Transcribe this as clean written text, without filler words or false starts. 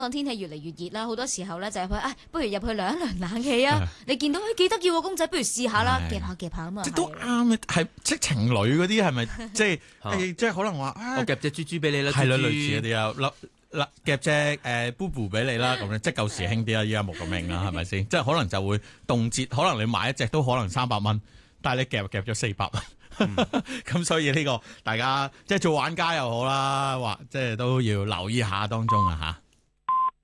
天氣越嚟越熱啦，好多時候咧就係不如入去涼一涼冷氣啊！你見到幾得意喎公仔，不如試下啦，夾下夾下咁啊！ 即都啱，係即情侶嗰啲係咪即係即係可能話我夾隻豬豬俾你啦， 係啦，類似嗰啲啊，夾隻BooBoo 俾你啦，咁樣即舊時興啲啦，依家冇咁興啦，係咪先？即係可能就會動輒，可能你買一隻都可能300蚊，但係你夾咗400蚊，咁所以呢個大家即係做玩家又好啦，或即係都要留意下當中啊嚇。